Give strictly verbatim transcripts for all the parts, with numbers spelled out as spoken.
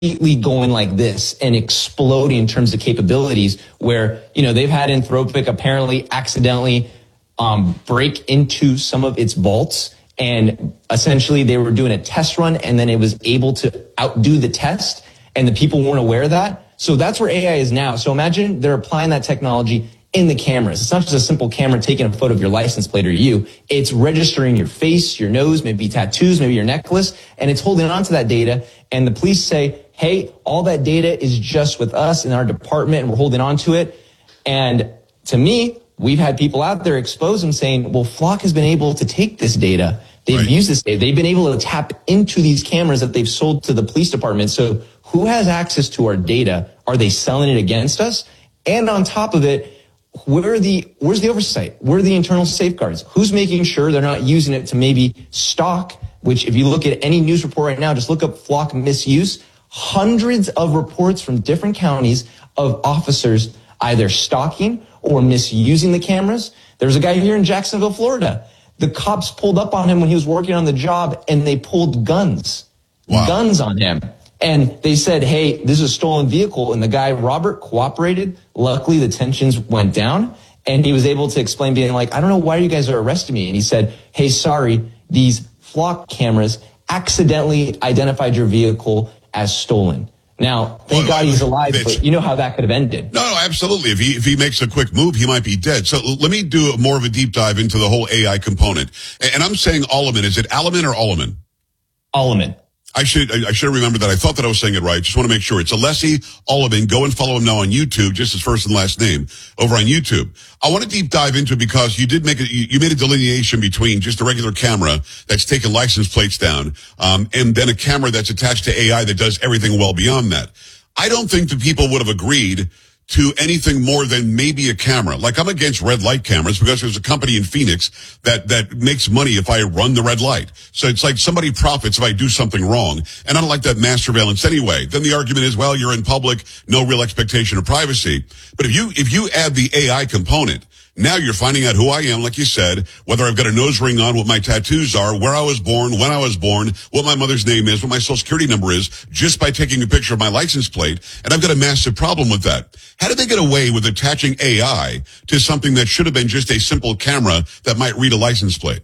completely going like this and exploding in terms of capabilities where, you know, they've had Anthropic apparently accidentally um, break into some of its vaults. And essentially they were doing a test run and then it was able to outdo the test and the people weren't aware of that. So that's where A I is now. So imagine they're applying that technology in the cameras. It's not just a simple camera taking a photo of your license plate or you. It's registering your face, your nose, maybe tattoos, maybe your necklace, and it's holding on to that data. And the police say, hey, all that data is just with us in our department and we're holding on to it. And to me, we've had people out there expose them saying, well, Flock has been able to take this data. They've right. used this data. They've been able to tap into these cameras that they've sold to the police department. So who has access to our data? Are they selling it against us? And on top of it, where are the, where's the oversight? Where are the internal safeguards? Who's making sure they're not using it to maybe stalk, which if you look at any news report right now, just look up Flock misuse, hundreds of reports from different counties of officers either stalking or misusing the cameras. There's a guy here in Jacksonville, Florida. The cops pulled up on him when he was working on the job and they pulled guns, wow. guns on him. And they said, hey, this is a stolen vehicle. And the guy, Robert, cooperated. Luckily, the tensions went down. And he was able to explain, being like, I don't know why you guys are arresting me. And he said, hey, sorry, these Flock cameras accidentally identified your vehicle as stolen. Now, thank well, God he's alive, but you know how that could have ended. No, no, absolutely. If he if he makes a quick move, he might be dead. So let me do more of a deep dive into the whole A I component. And I'm saying Alleman. Is it Alleman or Alleman? Alleman. I should I should have remembered that. I thought that I was saying it right. Just want to make sure. It's Alessi Alleman. Go and follow him now on YouTube, just his first and last name over on YouTube. I want to deep dive into it because you did make a, you made a delineation between just a regular camera that's taking license plates down, um, and then a camera that's attached to A I that does everything well beyond that. I don't think that people would have agreed to anything more than maybe a camera. Like, I'm against red light cameras because there's a company in Phoenix that, that makes money if I run the red light. So it's like somebody profits if I do something wrong. And I don't like that mass surveillance anyway. Then the argument is, well, you're in public, no real expectation of privacy. But if you, if you add the A I component, now you're finding out who I am, like you said, whether I've got a nose ring on, what my tattoos are, where I was born, when I was born, what my mother's name is, what my social security number is, just by taking a picture of my license plate. And I've got a massive problem with that. How did they get away with attaching A I to something that should have been just a simple camera that might read a license plate?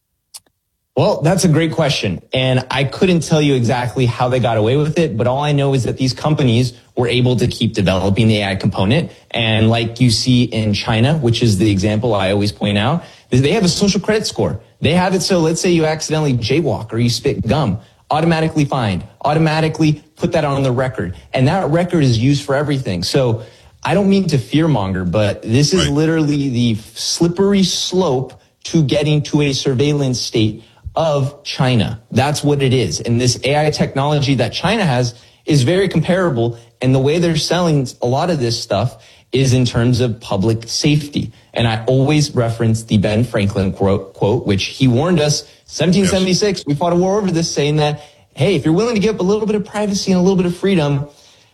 Well, that's a great question. And I couldn't tell you exactly how they got away with it, but all I know is that these companies were able to keep developing the A I component. And like you see in China, which is the example I always point out, they have a social credit score. They have it so let's say you accidentally jaywalk or you spit gum, automatically fined, automatically put that on the record. And that record is used for everything. So I don't mean to fearmonger, but this is right. literally the slippery slope to getting to a surveillance state of China. That's what it is. And this A I technology that China has is very comparable. And the way they're selling a lot of this stuff is in terms of public safety. And I always reference the Ben Franklin quote, quote which he warned us, seventeen seventy-six, yes. we fought a war over this, saying that, hey, if you're willing to give up a little bit of privacy and a little bit of freedom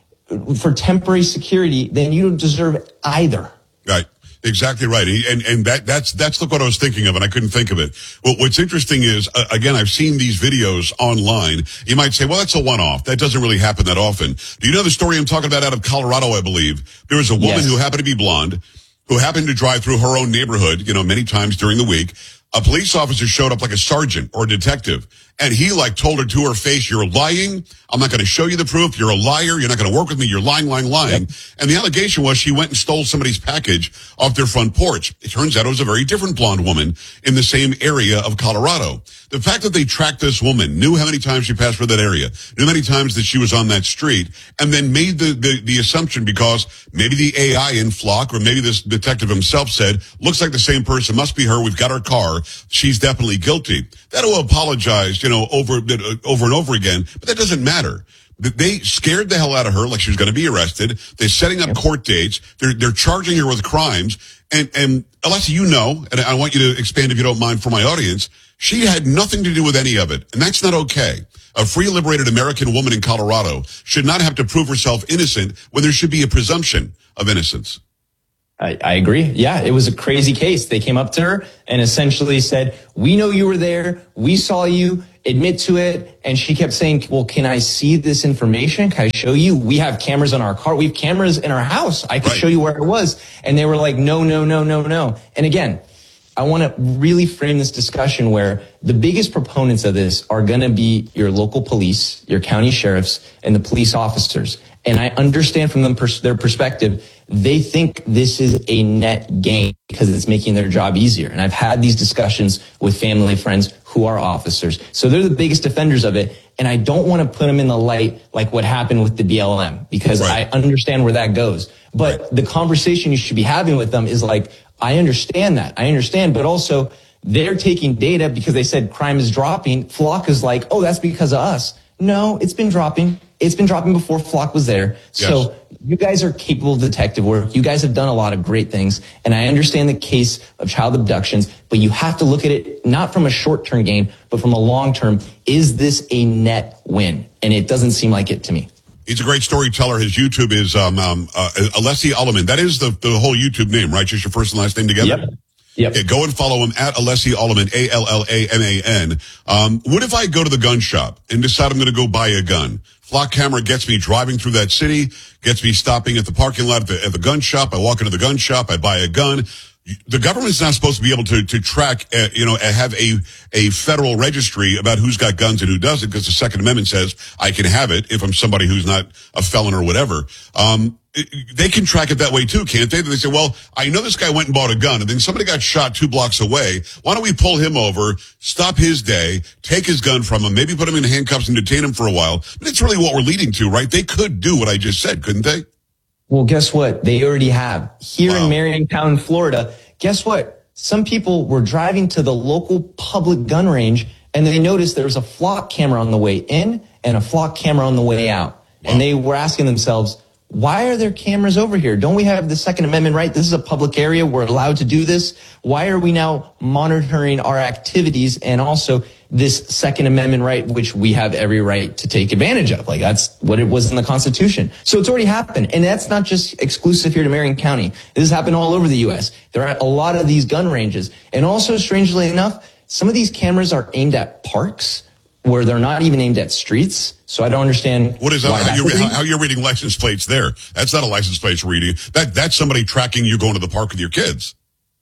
for temporary security, then you don't deserve either. Right. Exactly right. And, and that, that's, that's what I was thinking of, and I couldn't think of it. Well, what's interesting is, uh, again, I've seen these videos online. You might say, well, that's a one-off. That doesn't really happen that often. Do you know the story I'm talking about out of Colorado, I believe? There was a woman yes. who happened to be blonde, who happened to drive through her own neighborhood, you know, many times during the week. A police officer showed up like a sergeant or a detective, and he like told her to her face, you're lying. I'm not going to show you the proof. You're a liar. You're not going to work with me. You're lying, lying, lying. Yep. And the allegation was she went and stole somebody's package off their front porch. It turns out it was a very different blonde woman in the same area of Colorado. The fact that they tracked this woman, knew how many times she passed through that area, knew how many times that she was on that street, and then made the, the, the assumption because maybe the A I in Flock or maybe this detective himself said, looks like the same person, must be her. We've got her car. She's definitely guilty. That'll apologize, you know, over, over and over again, but that doesn't matter. They scared the hell out of her like she was going to be arrested. They're setting up court dates. They're, they're charging her with crimes. And, and Alessi, you know, and I want you to expand if you don't mind for my audience, she had nothing to do with any of it. And that's not okay. A free, liberated American woman in Colorado should not have to prove herself innocent when there should be a presumption of innocence. I, I agree. Yeah, it was a crazy case. They came up to her and essentially said, we know you were there. We saw you. admit to it. And she kept saying, well, can I see this information? Can I show you? We have cameras on our car. We have cameras in our house. I can Right. show you where it was. And they were like, no, no, no, no, no. And again, I want to really frame this discussion where the biggest proponents of this are going to be your local police, your county sheriffs, and the police officers. And I understand from them pers- their perspective, they think this is a net gain because it's making their job easier. And I've had these discussions with family friends who are officers. So they're the biggest defenders of it. And I don't want to put them in the light like what happened with the B L M because Right. I understand where that goes. But Right. the conversation you should be having with them is like, I understand that. I understand. But also they're taking data because they said crime is dropping. Flock is like, oh, that's because of us. No, it's been dropping. It's been dropping before Flock was there. Yes. So you guys are capable of detective work. You guys have done a lot of great things. And I understand the case of child abductions, but you have to look at it not from a short-term gain, but from a long-term. Is this a net win? And it doesn't seem like it to me. He's a great storyteller. His YouTube is um, um, uh, Alessi Alleman. That is the, the whole YouTube name, right? Just your first and last name together? Yep. Yep. Yeah, go and follow him at Alessi Alleman, A L L A M A N. Um, what if I go to the gun shop and decide I'm going to go buy a gun? Flock camera gets me driving through that city, gets me stopping at the parking lot at the, at the gun shop. I walk into the gun shop, I buy a gun. The government's not supposed to be able to, to track, uh, you know, have a, a federal registry about who's got guns and who doesn't, because the Second Amendment says I can have it if I'm somebody who's not a felon or whatever. Um, it, they can track it that way too, can't they? They say, well, I know this guy went and bought a gun and then somebody got shot two blocks away. Why don't we pull him over, stop his day, take his gun from him, maybe put him in handcuffs and detain him for a while? But it's really what we're leading to, right? They could do what I just said, couldn't they? Well, guess what? They already have. Here Wow. in Mariontown, Florida, guess what? Some people were driving to the local public gun range and they noticed there was a Flock camera on the way in and a Flock camera on the way out. Wow. And they were asking themselves, why are there cameras over here? Don't we have the Second Amendment right? This is a public area. We're allowed to do this. Why are we now monitoring our activities and also this Second Amendment right, which we have every right to take advantage of? Like that's what it was in the Constitution. So it's already happened. And that's not just exclusive here to Marion County. This has happened all over the U S. There are a lot of these gun ranges. And also, strangely enough, some of these cameras are aimed at parks where they're not even aimed at streets. So I don't understand. What is why that? How you're, happening. how you're reading license plates there? That's not a license plate reading. That that's somebody tracking you going to the park with your kids.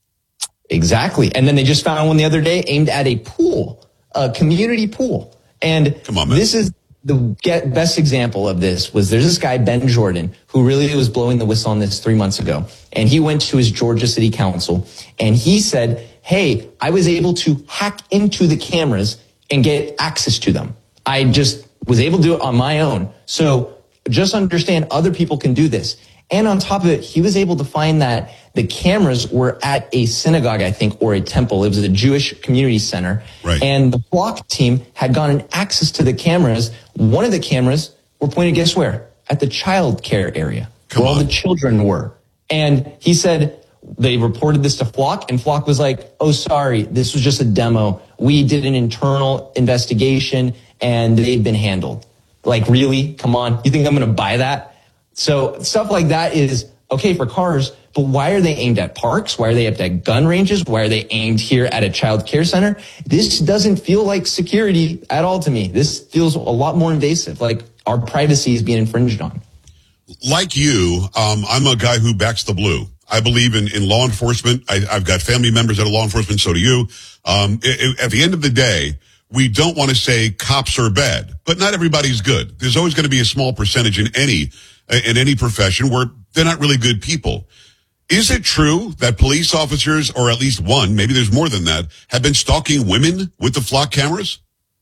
Exactly. And then they just found one the other day aimed at a pool, a community pool. And Come on, man. This is the get best example of this was there's this guy, Ben Jordan, who really was blowing the whistle on this three months ago. And he went to his Georgia City Council and he said, hey, I was able to hack into the cameras and get access to them. I just was able to do it on my own. So just understand other people can do this. And on top of it, he was able to find that the cameras were at a synagogue, I think, or a temple. It was a Jewish community center. Right. And the Flock team had gotten access to the cameras. One of the cameras were pointed, guess where? At the child care area, Come where all on. the children were. And he said they reported this to Flock, and Flock was like, oh, sorry, this was just a demo. We did an internal investigation, and they've been handled. Like, really? Come on. You think I'm going to buy that? So stuff like that is okay for cars, but why are they aimed at parks? Why are they aimed at gun ranges? Why are they aimed here at a child care center? This doesn't feel like security at all to me. This feels a lot more invasive, like our privacy is being infringed on. Like you, um, I'm a guy who backs the blue. I believe in, in law enforcement. I, I've got family members that are law enforcement. So do you. Um, it, it, at the end of the day, we don't want to say cops are bad, but not everybody's good. There's always going to be a small percentage in any in any profession where they're not really good people. Is it true that police officers, or at least one, maybe there's more than that, have been stalking women with the Flock cameras?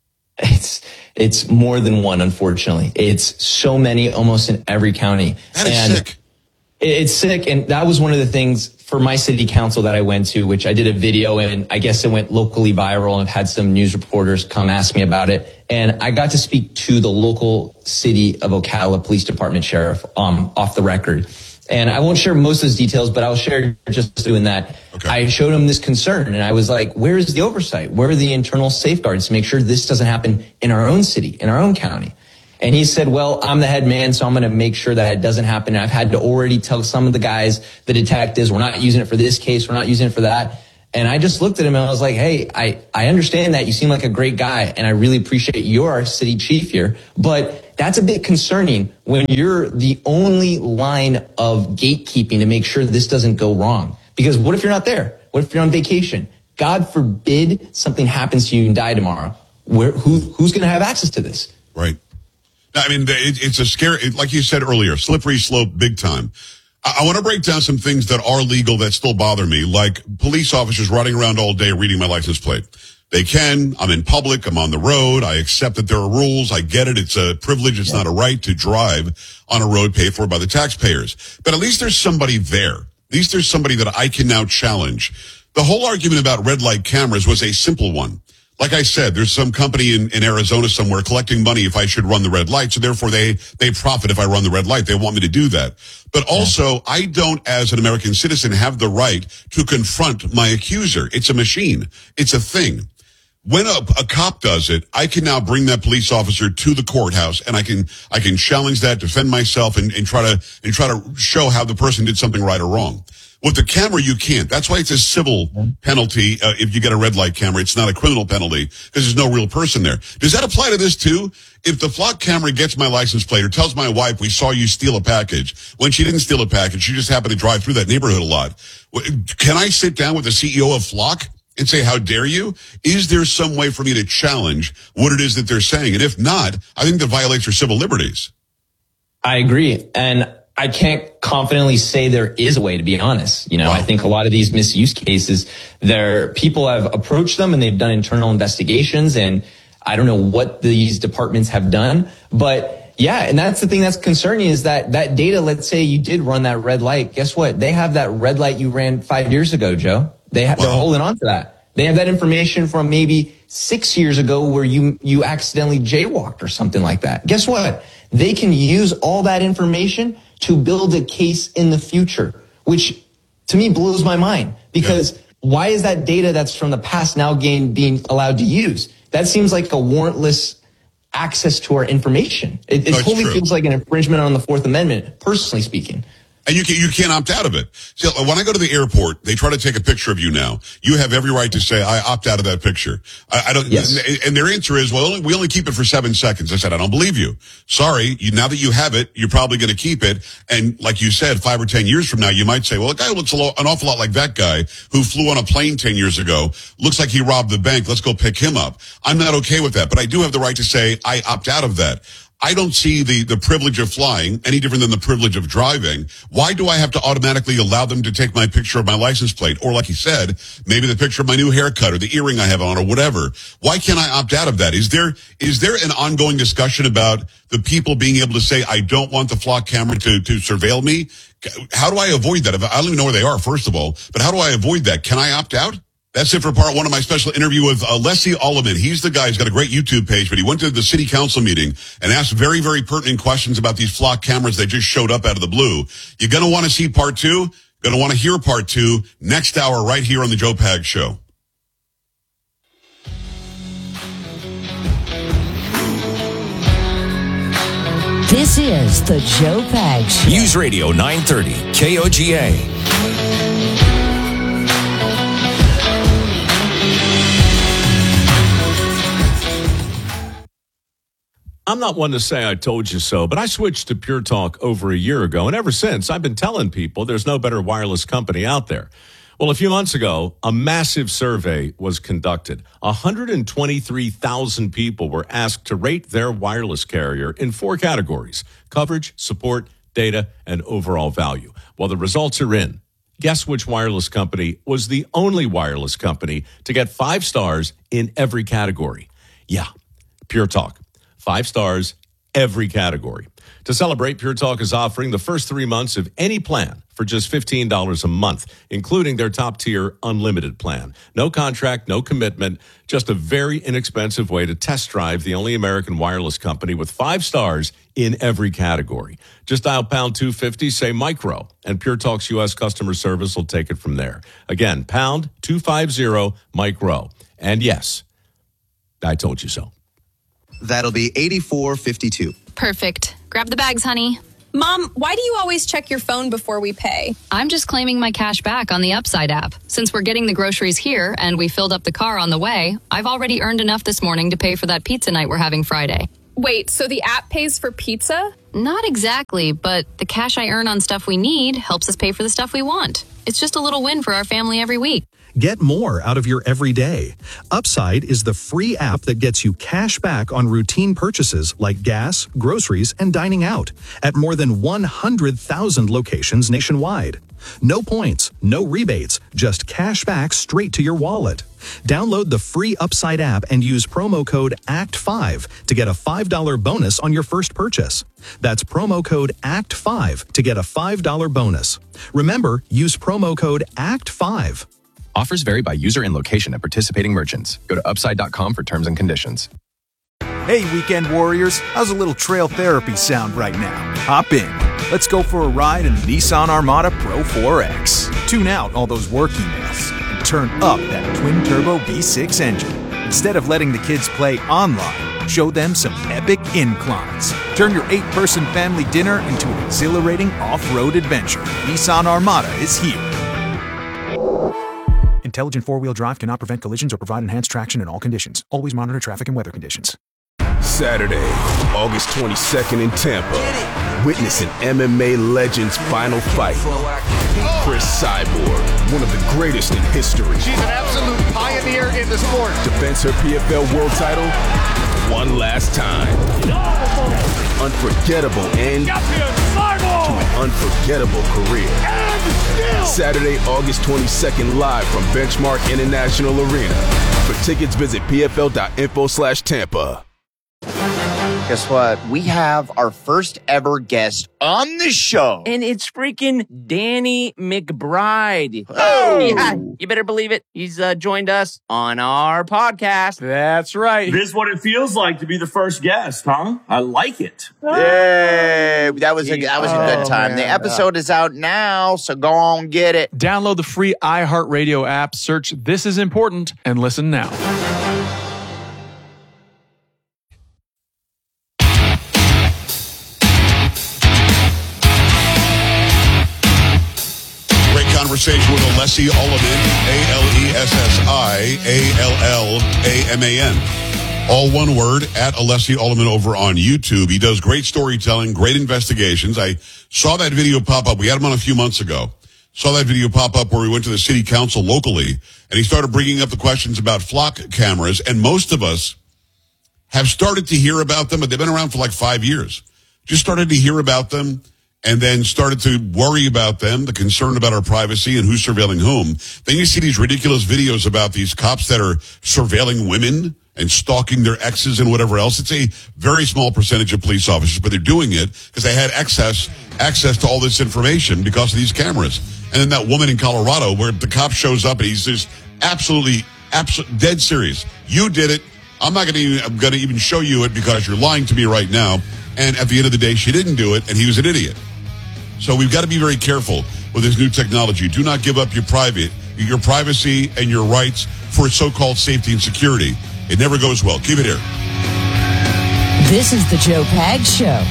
It's it's more than one, unfortunately. It's so many, almost in every county. That is and sick. It's sick, and that was one of the things for my city council that I went to, which I did a video, and I guess it went locally viral, and I've had some news reporters come ask me about it. And I got to speak to the local city of Ocala Police Department sheriff um, off the record. And I won't share most of those details, but I'll share just doing that. Okay. I showed him this concern, and I was like, where is the oversight? Where are the internal safeguards to make sure this doesn't happen in our own city, in our own county? And he said, well, I'm the head man, so I'm going to make sure that it doesn't happen. And I've had to already tell some of the guys, the detectives, we're not using it for this case, we're not using it for that. And I just looked at him and I was like, hey, I, I understand that you seem like a great guy and I really appreciate you're our city chief here, but that's a bit concerning when you're the only line of gatekeeping to make sure this doesn't go wrong. Because what if you're not there? What if you're on vacation? God forbid something happens to you and die tomorrow. Where, who, who's going to have access to this? Right. I mean, it, it's a scary, like you said earlier, slippery slope big time. I, I want to break down some things that are legal that still bother me, like police officers running around all day reading my license plate. They can. I'm in public. I'm on the road. I accept that there are rules. I get it. It's a privilege. It's yeah. not a right to drive on a road paid for by the taxpayers. But at least there's somebody there. At least there's somebody that I can now challenge. The whole argument about red light cameras was a simple one. Like I said, there's some company in, in Arizona somewhere collecting money if I should run the red light. So therefore they, they profit if I run the red light. They want me to do that. But also, I don't, as an American citizen, have the right to confront my accuser. It's a machine. It's a thing. When a, a cop does it, I can now bring that police officer to the courthouse and I can, I can challenge that, defend myself and, and try to, and try to show how the person did something right or wrong. With the camera, you can't. That's why it's a civil penalty uh, if you get a red light camera. It's not a criminal penalty because there's no real person there. Does that apply to this too? If the flock camera gets my license plate or tells my wife, we saw you steal a package, when she didn't steal a package, she just happened to drive through that neighborhood a lot. Can I sit down with the C E O of Flock and say, how dare you? Is there some way for me to challenge what it is that they're saying? And if not, I think that violates your civil liberties. I agree. And I can't confidently say there is a way, to be honest. You know, wow. I think a lot of these misuse cases, there, people have approached them and they've done internal investigations, and I don't know what these departments have done, but yeah, and that's the thing that's concerning is that that data, let's say you did run that red light. Guess what? They have that red light you ran five years ago, Joe. They have, wow. They're holding on to that. They have that information from maybe six years ago where you, you accidentally jaywalked or something like that. Guess what? They can use all that information to build a case in the future, which to me blows my mind because yeah. why is that data that's from the past now gain, being allowed to use? That seems like a warrantless access to our information. It, it no, totally true. feels like an infringement on the Fourth Amendment, personally speaking. And you can, you can't opt out of it. So when I go to the airport, they try to take a picture of you now. You have every right to say, I opt out of that picture. I, I don't, yes. and their answer is, well, we only keep it for seven seconds. I said, I don't believe you. Sorry. You, now that you have it, you're probably going to keep it. And like you said, five or ten years from now, you might say, well, a guy looks a lo- an awful lot like that guy who flew on a plane ten years ago. Looks like he robbed the bank. Let's go pick him up. I'm not okay with that, but I do have the right to say, I opt out of that. I don't see the, the privilege of flying any different than the privilege of driving. Why do I have to automatically allow them to take my picture of my license plate? Or like you said, maybe the picture of my new haircut or the earring I have on or whatever. Why can't I opt out of that? Is there, is there an ongoing discussion about the people being able to say, I don't want the flock camera to, to surveil me? How do I avoid that? I don't even know where they are, first of all, but how do I avoid that? Can I opt out? That's it for part one of my special interview with uh, Leslie Alleman. He's the guy who's got a great YouTube page, but he went to the city council meeting and asked very, very pertinent questions about these flock cameras that just showed up out of the blue. You're going to want to see part two. Going to want to hear part two next hour right here on the Joe Pags Show. This is the Joe Pags Show. News Radio nine thirty, K O G A. I'm not one to say I told you so, but I switched to Pure Talk over a year ago, and ever since, I've been telling people there's no better wireless company out there. Well, a few months ago, a massive survey was conducted. one hundred twenty-three thousand people were asked to rate their wireless carrier in four categories: coverage, support, data, and overall value. Well, the results are in. Guess which wireless company was the only wireless company to get five stars in every category? Yeah, Pure Talk. Five stars, every category. To celebrate, Pure Talk is offering the first three months of any plan for just fifteen dollars a month, including their top-tier unlimited plan. No contract, no commitment, just a very inexpensive way to test drive the only American wireless company with five stars in every category. Just dial pound two fifty, say micro, and Pure Talk's U S customer service will take it from there. Again, pound two fifty, micro. And yes, I told you so. That'll be eighty-four fifty-two. Perfect. Grab the bags, honey. Mom, why do you always check your phone before we pay? I'm just claiming my cash back on the Upside app. Since we're getting the groceries here and we filled up the car on the way, I've already earned enough this morning to pay for that pizza night we're having Friday. Wait, so the app pays for pizza? Not exactly, but the cash I earn on stuff we need helps us pay for the stuff we want. It's just a little win for our family every week. Get more out of your everyday. Upside is the free app that gets you cash back on routine purchases like gas, groceries, and dining out at more than one hundred thousand locations nationwide. No points, no rebates, just cash back straight to your wallet. Download the free Upside app and use promo code A C T five to get a five dollars bonus on your first purchase. That's promo code A C T five to get a five dollars bonus. Remember, use promo code A C T five. Offers vary by user and location at participating merchants. Go to upside dot com for terms and conditions. Hey, weekend warriors, how's a little trail therapy sound right now? Hop in. Let's go for a ride in the Nissan Armada Pro four X. Tune out all those work emails and turn up that twin-turbo V six engine. Instead of letting the kids play online, show them some epic inclines. Turn your eight-person family dinner into an exhilarating off-road adventure. Nissan Armada is here. Intelligent four-wheel drive cannot prevent collisions or provide enhanced traction in all conditions. Always monitor traffic and weather conditions. Saturday, August twenty-second in Tampa. Witness an M M A legend's final fight. Chris Cyborg, one of the greatest in history. She's an absolute pioneer in the sport. Defends her P F L world title one last time. Unforgettable end to an unforgettable career. Saturday, August twenty-second, live from Benchmark International Arena. For tickets, visit P F L dot info slash Tampa. Guess what? We have our first ever guest on the show. And it's freaking Danny McBride. Oh! Yeah, you better believe it. He's uh, joined us on our podcast. That's right. This is what it feels like to be the first guest, huh? I like it. Yay! That was a, that was a good time. Oh, the episode is out now, so go on, get it. Download the free iHeartRadio app, search This Is Important, and listen now. Conversation with Alessi Alleman, A L E S S I A L L A M A N. All one word, at Alessi Alleman over on YouTube. He does great storytelling, great investigations. I saw that video pop up. We had him on a few months ago. Saw that video pop up where we went to the city council locally, and he started bringing up the questions about flock cameras, and most of us have started to hear about them, but they've been around for like five years. Just started to hear about them, and then started to worry about them, the concern about our privacy and who's surveilling whom. Then you see these ridiculous videos about these cops that are surveilling women and stalking their exes and whatever else. It's a very small percentage of police officers, but they're doing it because they had access, access to all this information because of these cameras. And then that woman in Colorado where the cop shows up and he's just absolutely, absolutely dead serious. You did it. I'm not going to I'm going to even show you it because you're lying to me right now. And at the end of the day, she didn't do it, and he was an idiot. So we've got to be very careful with this new technology. Do not give up your private, your privacy and your rights for so-called safety and security. It never goes well. Keep it here. This is the Joe Pags Show.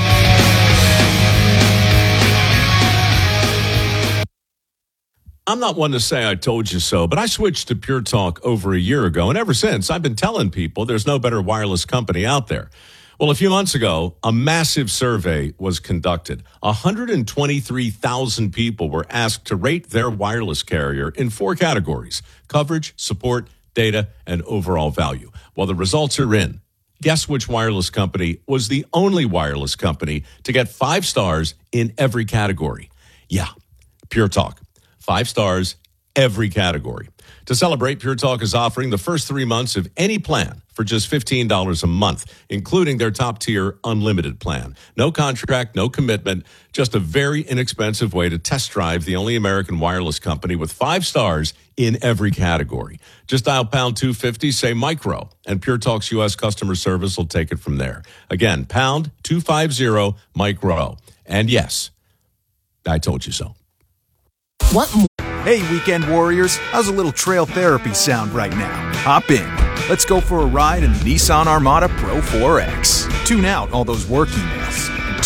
I'm not one to say I told you so, but I switched to Pure Talk over a year ago, and ever since, I've been telling people there's no better wireless company out there. Well, a few months ago, a massive survey was conducted. one hundred twenty-three thousand people were asked to rate their wireless carrier in four categories: coverage, support, data, and overall value. Well, the results are in. Guess which wireless company was the only wireless company to get five stars in every category? Yeah, Pure Talk. Five stars, every category. To celebrate, Pure Talk is offering the first three months of any plan for just fifteen dollars a month, including their top-tier unlimited plan. No contract, no commitment, just a very inexpensive way to test drive the only American wireless company with five stars in every category. Just dial pound two fifty, say micro, and Pure Talk's U S customer service will take it from there. Again, pound two fifty, micro. And yes, I told you so. What more? Hey, weekend warriors, how's a little trail therapy sound right now? Hop in. Let's go for a ride in the Nissan Armada Pro four X. Tune out all those work emails and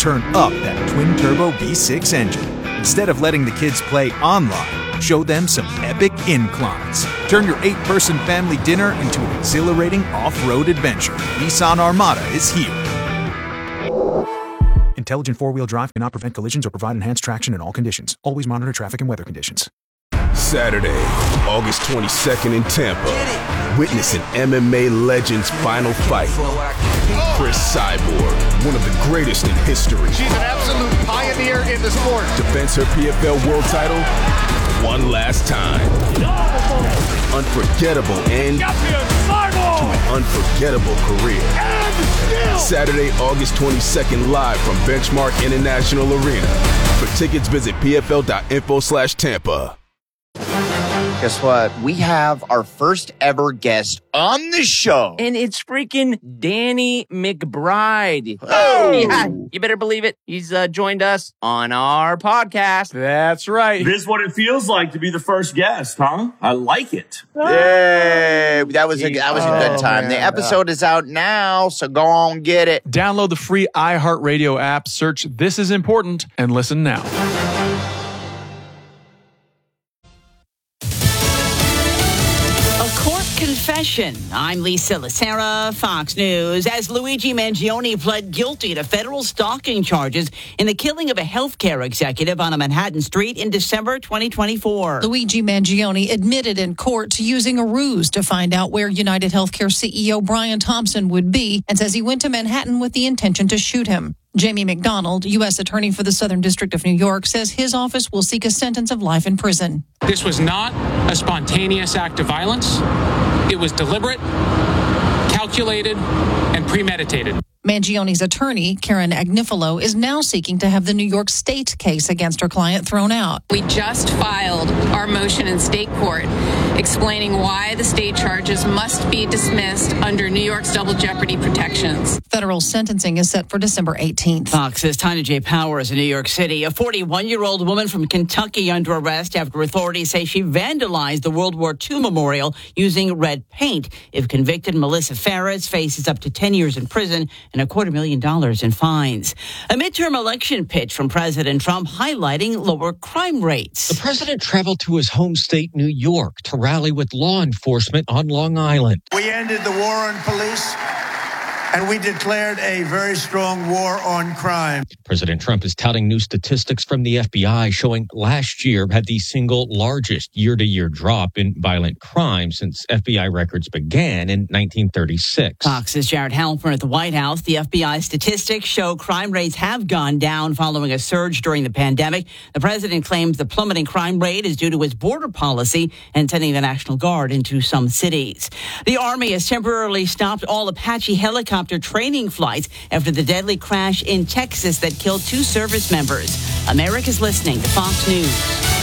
turn up that twin-turbo V six engine. Instead of letting the kids play online, show them some epic inclines. Turn your eight-person family dinner into an exhilarating off-road adventure. Nissan Armada is here. Intelligent four-wheel drive cannot prevent collisions or provide enhanced traction in all conditions. Always monitor traffic and weather conditions. Saturday, August twenty-second in Tampa. Witness an M M A legend's final fight. Chris Cyborg, one of the greatest in history. She's an absolute pioneer in the sport. Defends her P F L world title one last time. Unforgettable end to an unforgettable career. Saturday, August twenty-second, live from Benchmark International Arena. For tickets, visit pfl.info slash Tampa. Guess what? We have our first ever guest on the show. And it's freaking Danny McBride. Oh! Yeah, you better believe it. He's uh, joined us on our podcast. That's right. This is what it feels like to be the first guest, huh? I like it. Yay! That was a, that was a good Oh, time. man. The episode is out now, so go on get it. Download the free iHeartRadio app, search This Is Important, and listen now. Confession. I'm Lisa Lacera, Fox News. As Luigi Mangione pled guilty to federal stalking charges in the killing of a healthcare executive on a Manhattan street in December twenty twenty-four. Luigi Mangione admitted in court to using a ruse to find out where United Healthcare C E O Brian Thompson would be and says he went to Manhattan with the intention to shoot him. Jamie McDonald, U S Attorney for the Southern District of New York, says his office will seek a sentence of life in prison. This was not a spontaneous act of violence. It was deliberate, calculated, and premeditated. Mangione's attorney, Karen Agnifilo, is now seeking to have the New York State case against her client thrown out. We just filed our motion in state court explaining why the state charges must be dismissed under New York's double jeopardy protections. Federal sentencing is set for December eighteenth. Fox's Tanya J. Powers in New York City. A forty-one-year-old woman from Kentucky under arrest after authorities say she vandalized the World War Two memorial using red paint. If convicted, Melissa Ferris faces up to ten years in prison and a quarter million dollars in fines. A midterm election pitch from President Trump highlighting lower crime rates. The president traveled to his home state, New York, to rally with law enforcement on Long Island. We ended the war on police, and we declared a very strong war on crime. President Trump is touting new statistics from the F B I showing last year had the single largest year-to-year drop in violent crime since F B I records began in nineteen thirty-six. Fox's Jared Halpern at the White House. The F B I statistics show crime rates have gone down following a surge during the pandemic. The president claims the plummeting crime rate is due to his border policy and sending the National Guard into some cities. The Army has temporarily stopped all Apache helicopters training flights after the deadly crash in Texas that killed two service members. America's listening to Fox News.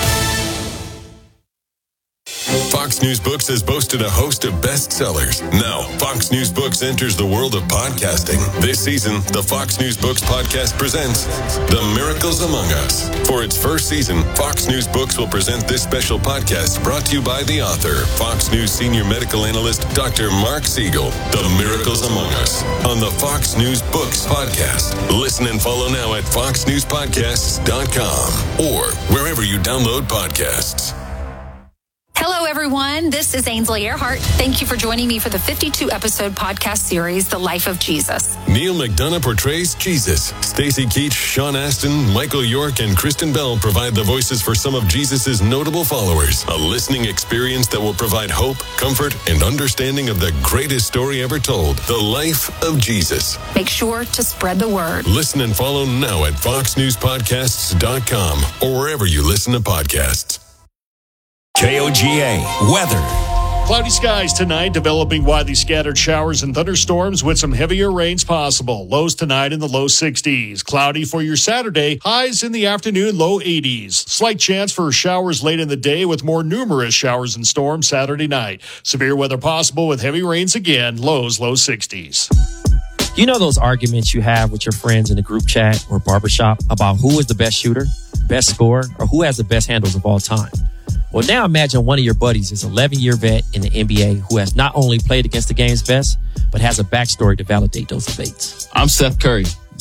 Fox News Books has boasted a host of bestsellers. Now, Fox News Books enters the world of podcasting. This season, the Fox News Books podcast presents The Miracles Among Us. For its first season, Fox News Books will present this special podcast brought to you by the author, Fox News senior medical analyst, Doctor Mark Siegel. The Miracles Among Us on the Fox News Books podcast. Listen and follow now at fox news podcasts dot com or wherever you download podcasts. Hello, everyone. This is Ainsley Earhart. Thank you for joining me for the fifty-two episode podcast series, The Life of Jesus. Neil McDonough portrays Jesus. Stacey Keach, Sean Astin, Michael York, and Kristen Bell provide the voices for some of Jesus' notable followers. A listening experience that will provide hope, comfort, and understanding of the greatest story ever told, the life of Jesus. Make sure to spread the word. Listen and follow now at fox news podcasts dot com or wherever you listen to podcasts. K O G A weather. Cloudy skies tonight, developing widely scattered showers and thunderstorms with some heavier rains possible. Lows tonight in the low sixties. Cloudy for your Saturday. Highs in the afternoon, low eighties. Slight chance for showers late in the day with more numerous showers and storms Saturday night. Severe weather possible with heavy rains again. Lows, low sixties. You know those arguments you have with your friends in the group chat or barbershop about who is the best shooter, best scorer, or who has the best handles of all time? Well, now imagine one of your buddies is an eleven-year vet in the N B A who has not only played against the game's best, but has a backstory to validate those debates. I'm Seth Curry,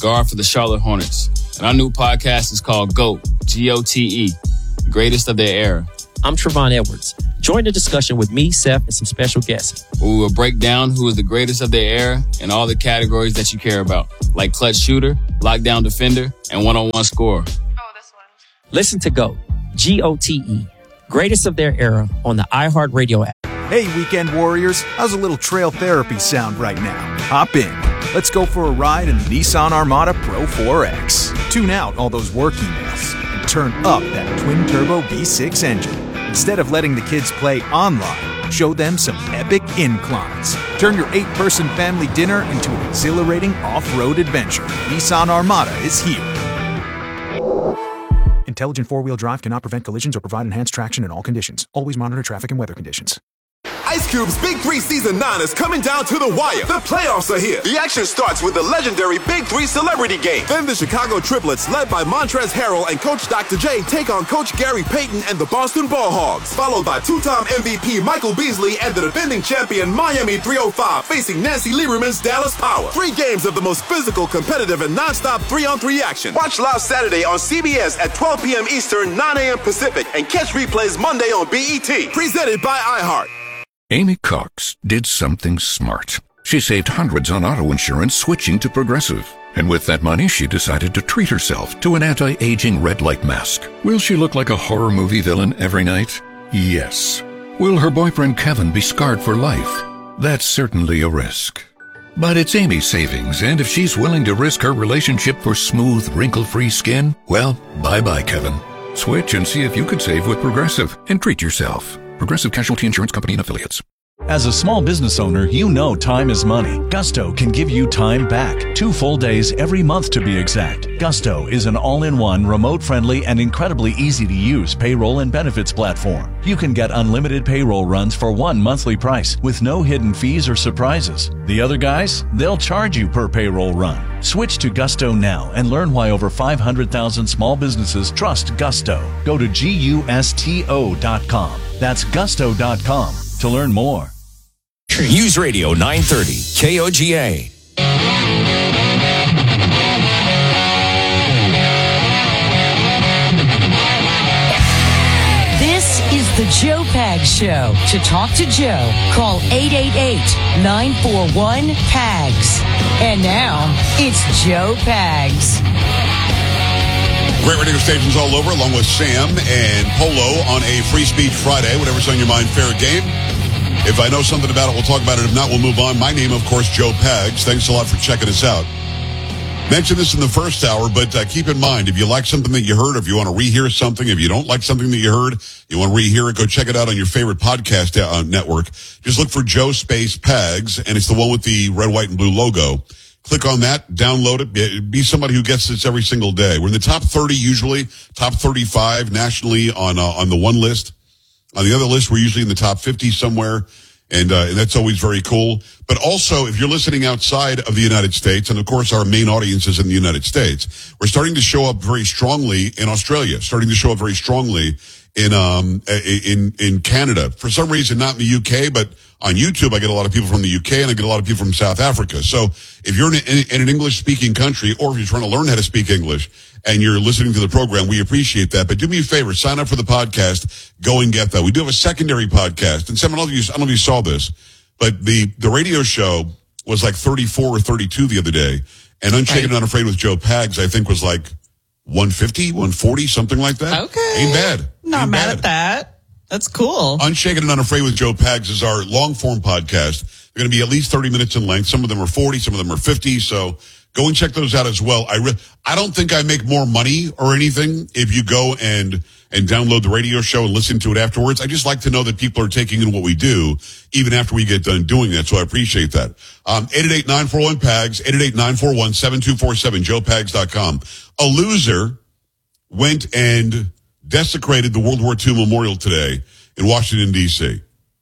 guard for the Charlotte Hornets. And our new podcast is called GOAT, G O T E, Greatest of Their Era. I'm Trevon Edwards. Join the discussion with me, Seth, and some special guests. We will break down who is the greatest of their era in all the categories that you care about, like clutch shooter, lockdown defender, and one-on-one scorer. Listen to GOAT, G O T E, Greatest of Their Era on the iHeartRadio app. Hey, weekend warriors, how's a little trail therapy sound right now? Hop in. Let's go for a ride in the Nissan Armada Pro four X. Tune out all those work emails and turn up that twin-turbo V six engine. Instead of letting the kids play online, show them some epic inclines. Turn your eight-person family dinner into an exhilarating off-road adventure. Nissan Armada is here. Intelligent four-wheel drive cannot prevent collisions or provide enhanced traction in all conditions. Always monitor traffic and weather conditions. Ice Cube's Big Three Season nine is coming down to the wire. The playoffs are here. The action starts with the legendary Big Three Celebrity Game. Then the Chicago Triplets, led by Montrezl Harrell and Coach Doctor J, take on Coach Gary Payton and the Boston Ball Hogs. Followed by two-time M V P Michael Beasley and the defending champion Miami three oh five facing Nancy Lieberman's Dallas Power. Three games of the most physical, competitive, and non-stop three-on-three action. Watch live Saturday on C B S at twelve p.m. Eastern, nine a.m. Pacific, and catch replays Monday on B E T. Presented by iHeart. Amy Cox did something smart. She saved hundreds on auto insurance switching to Progressive. And with that money, she decided to treat herself to an anti-aging red light mask. Will she look like a horror movie villain every night? Yes. Will her boyfriend Kevin be scarred for life? That's certainly a risk. But it's Amy's savings, and if she's willing to risk her relationship for smooth, wrinkle-free skin, well, bye-bye, Kevin. Switch and see if you could save with Progressive and treat yourself. Progressive Casualty Insurance Company and Affiliates. As a small business owner, you know time is money. Gusto can give you time back. Two full days every month to be exact. Gusto is an all-in-one, remote-friendly, and incredibly easy-to-use payroll and benefits platform. You can get unlimited payroll runs for one monthly price with no hidden fees or surprises. The other guys, they'll charge you per payroll run. Switch to Gusto now and learn why over five hundred thousand small businesses trust Gusto. Go to gusto dot com. That's gusto dot com to learn more. News Radio nine thirty, K O G A. This is the Joe Pags Show. To talk to Joe, call eight eight eight, nine four one, P A G S. And now, it's Joe Pags. Great radio stations all over, along with Sam and Polo on a Free Speech Friday. Whatever's on your mind, fair game. If I know something about it, we'll talk about it. If not, we'll move on. My name, of course, Joe Pags. Thanks a lot for checking us out. Mentioned this in the first hour, but uh, keep in mind, if you like something that you heard, if you want to rehear something, if you don't like something that you heard, you want to rehear it, go check it out on your favorite podcast uh, network. Just look for Joe Space Pags, and it's the one with the red, white, and blue logo. Click on that, download it, be somebody who gets this every single day. We're in the top thirty usually, top thirty-five nationally on uh, on the one list. On the other list, we're usually in the top fifty somewhere, and, uh, and that's always very cool. But also, if you're listening outside of the United States, and of course our main audience is in the United States, we're starting to show up very strongly in Australia, starting to show up very strongly in um in in Canada. For some reason, not in the U K, but on YouTube, I get a lot of people from the U K, and I get a lot of people from South Africa. So if you're in, in, in an English-speaking country, or if you're trying to learn how to speak English, and you're listening to the program, we appreciate that. But do me a favor, sign up for the podcast, go and get that. We do have a secondary podcast, and some, I don't know if you, I don't know if you saw this, but the, the radio show was like thirty-four or thirty-two the other day, and Unshaken and Unafraid with Joe Pags, I think, was like one fifty, one forty, something like that. Okay. Ain't bad. Not Ain't mad bad. at that. That's cool. Unshaken and Unafraid with Joe Pags is our long-form podcast. They're going to be at least thirty minutes in length. Some of them are forty, some of them are fifty, so go and check those out as well. I re- I don't think I make more money or anything if you go and and download the radio show and listen to it afterwards. I just like to know that people are taking in what we do, even after we get done doing that, so I appreciate that. Um, eight eight eight, nine four one, P A G S, eight eight eight, nine four one, seven two four seven, joe pags dot com. A loser went and desecrated the World War Two Memorial today in Washington, D C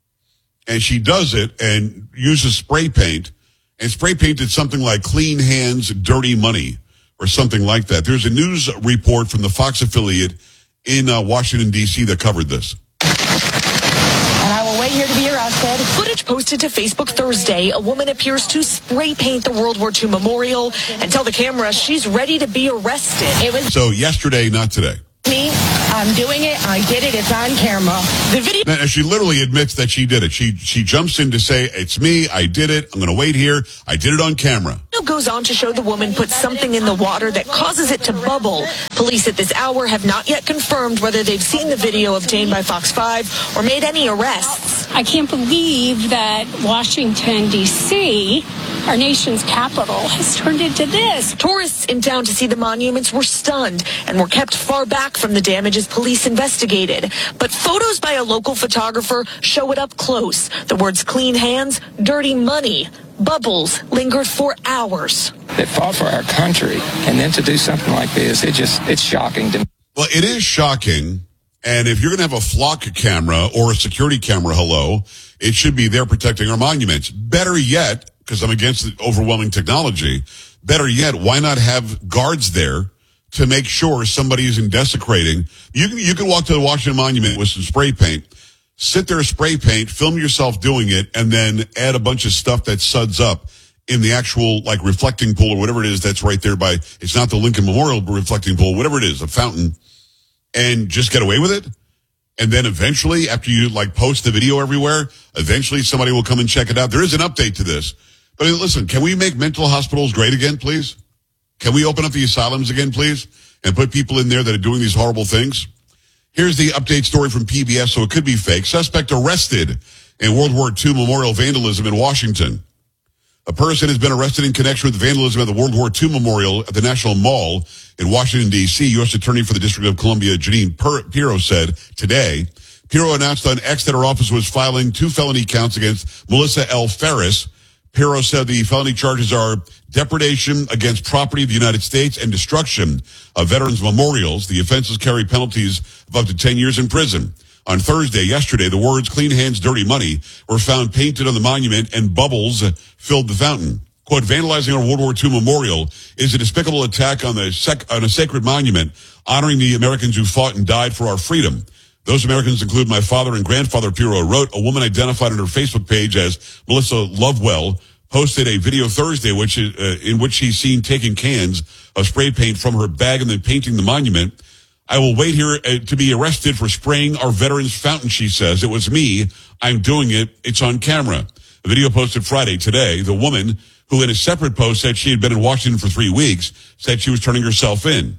And she does it and uses spray paint, and spray painted something like clean hands, dirty money, or something like that. There's a news report from the Fox affiliate in uh, Washington, D C that covered this. And I will wait right here to be arrested. Footage posted to Facebook Thursday. A woman appears to spray paint the World War Two memorial and tell the camera she's ready to be arrested. It was so yesterday, not today. Me, I'm doing it. I did it. It's on camera. The video. Now, she literally admits that she did it. She she jumps in to say, "It's me. I did it. I'm going to wait here. I did it on camera." It goes on to show the woman put something in the water that causes it to bubble. Police at this hour have not yet confirmed whether they've seen the video obtained by Fox five or made any arrests. I can't believe that Washington, D C, our nation's capital, has turned into this. Tourists in town to see the monuments were stunned and were kept far back from the damage as police investigated. But photos by a local photographer show it up close. The words "clean hands, dirty money." Bubbles lingered for hours. That fought for our country, and then to do something like this, it just, it's shocking to me. Well, it is shocking. And if you're going to have a flock camera or a security camera, hello, it should be there protecting our monuments. Better yet, because I'm against the overwhelming technology, better yet, why not have guards there to make sure somebody isn't desecrating? You can, you can walk to the Washington Monument with some spray paint, sit there, spray paint, film yourself doing it, and then add a bunch of stuff that suds up in the actual, like, reflecting pool or whatever it is that's right there by, it's not the Lincoln Memorial reflecting pool, whatever it is, a fountain, and just get away with it. And then eventually, after you, like, post the video everywhere, eventually somebody will come and check it out. There is an update to this. But listen, can we make mental hospitals great again, please? Can we open up the asylums again, please? And put people in there that are doing these horrible things? Here's the update story from P B S, so it could be fake. Suspect arrested in World War Two memorial vandalism in Washington. A person has been arrested in connection with vandalism at the World War Two memorial at the National Mall in Washington, D C U S Attorney for the District of Columbia, Janine Pirro, said today. Pirro announced on X that her office was filing two felony counts against Melissa L. Ferris. Pirro said the felony charges are depredation against property of the United States and destruction of veterans' memorials. The offenses carry penalties of up to ten years in prison. On Thursday, yesterday, the words "clean hands, dirty money" were found painted on the monument and bubbles filled the fountain. Quote, vandalizing our World War Two memorial is a despicable attack on, the sec- on a sacred monument honoring the Americans who fought and died for our freedom. Those Americans include my father and grandfather, Pirro wrote. A woman identified on her Facebook page as Melissa Lovewell posted a video Thursday which is, uh, in which she's seen taking cans of spray paint from her bag and then painting the monument. I will wait here uh, to be arrested for spraying our veterans' fountain, she says. It was me. I'm doing it. It's on camera. The video posted Friday today. The woman, who in a separate post said she had been in Washington for three weeks, said she was turning herself in.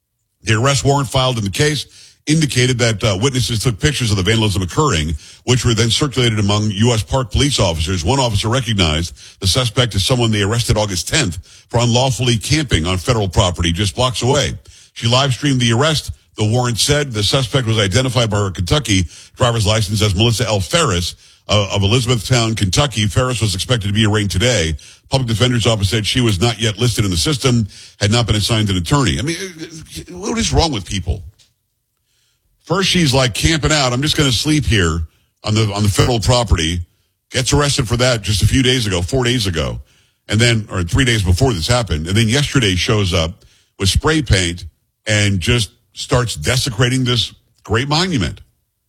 The arrest warrant filed in the case indicated that uh, witnesses took pictures of the vandalism occurring, which were then circulated among U S Park police officers. One officer recognized the suspect as someone they arrested August tenth for unlawfully camping on federal property just blocks away. She live-streamed the arrest. The warrant said the suspect was identified by her Kentucky driver's license as Melissa L. Ferris uh, of Elizabethtown, Kentucky. Ferris was expected to be arraigned today. Public Defender's Office said she was not yet listed in the system, had not been assigned an attorney. I mean, what is wrong with people? First, she's like camping out. I'm just going to sleep here on the on the federal property. Gets arrested for that just a few days ago, four days ago, and then or three days before this happened. And then yesterday shows up with spray paint and just starts desecrating this great monument.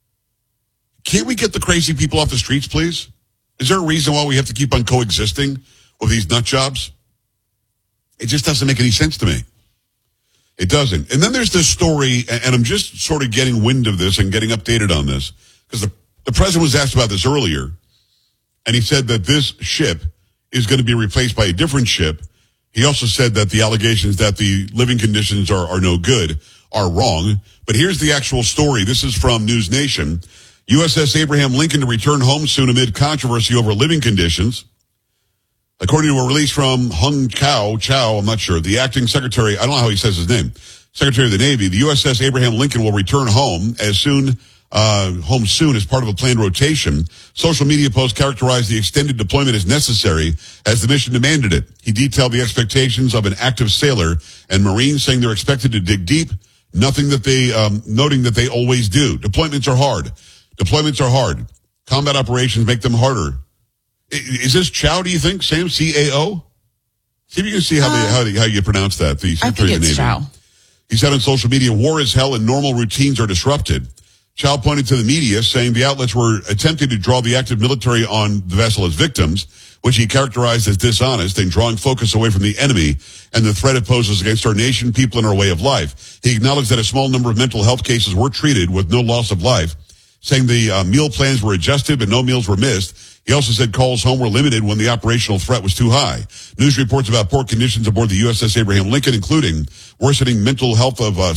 Can't we get the crazy people off the streets, please? Is there a reason why we have to keep on coexisting with these nut jobs? It just doesn't make any sense to me. It doesn't. And then there's this story, and I'm just sort of getting wind of this and getting updated on this, because the, the president was asked about this earlier, and he said that this ship is going to be replaced by a different ship. He also said that the allegations that the living conditions are, are no good are wrong. But here's the actual story. This is from News Nation. U S S Abraham Lincoln to return home soon amid controversy over living conditions. According to a release from Hung Chow, Chow, I'm not sure, the acting secretary, I don't know how he says his name, Secretary of the Navy, the U S S Abraham Lincoln will return home as soon, uh, home soon as part of a planned rotation. Social media posts characterized the extended deployment as necessary as the mission demanded it. He detailed the expectations of an active sailor and Marine, saying they're expected to dig deep, nothing that they, um, noting that they always do. Deployments are hard. Deployments are hard. Combat operations make them harder. Is this Chow, do you think? Sam, C A O? See if you can see how, uh, they, how, they, how you pronounce that. The I think it's Chow. He said on social media, war is hell and normal routines are disrupted. Chow pointed to the media, saying the outlets were attempting to draw the active military on the vessel as victims, which he characterized as dishonest and drawing focus away from the enemy and the threat it poses against our nation, people, and our way of life. He acknowledged that a small number of mental health cases were treated with no loss of life, saying the uh, meal plans were adjusted but no meals were missed. He also said calls home were limited when the operational threat was too high. News reports about poor conditions aboard the U S S Abraham Lincoln, including worsening mental health of uh,